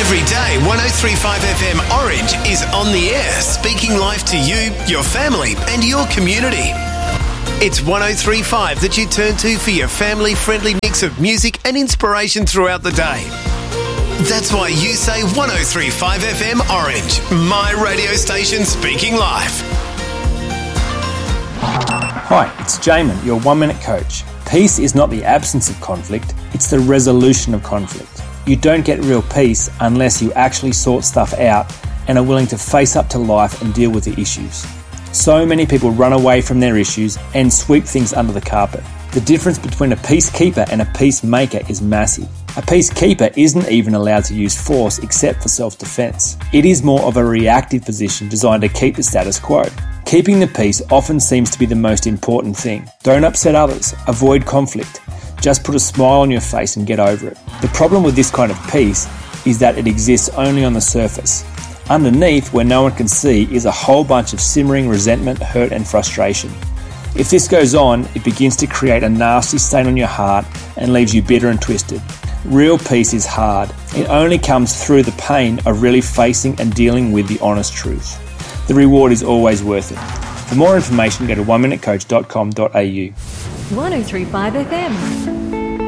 Every day, 103.5 FM Orange is on the air, speaking life to you, your family and your community. It's 103.5 that you turn to for your family-friendly mix of music and inspiration throughout the day. That's why you say 103.5 FM Orange, my radio station speaking life. Hi, it's Jamin, your 1 Minute Coach. Peace is not the absence of conflict, it's the resolution of conflict. You don't get real peace unless you actually sort stuff out and are willing to face up to life and deal with the issues. So many people run away from their issues and sweep things under the carpet. The difference between a peacekeeper and a peacemaker is massive. A peacekeeper isn't even allowed to use force except for self-defense. It is more of a reactive position designed to keep the status quo. Keeping the peace often seems to be the most important thing. Don't upset others. Avoid conflict. Just put a smile on your face and get over it. The problem with this kind of peace is that it exists only on the surface. Underneath, where no one can see, is a whole bunch of simmering resentment, hurt and frustration. If this goes on, it begins to create a nasty stain on your heart and leaves you bitter and twisted. Real peace is hard. It only comes through the pain of really facing and dealing with the honest truth. The reward is always worth it. For more information, go to oneminutecoach.com.au. 103.5 FM.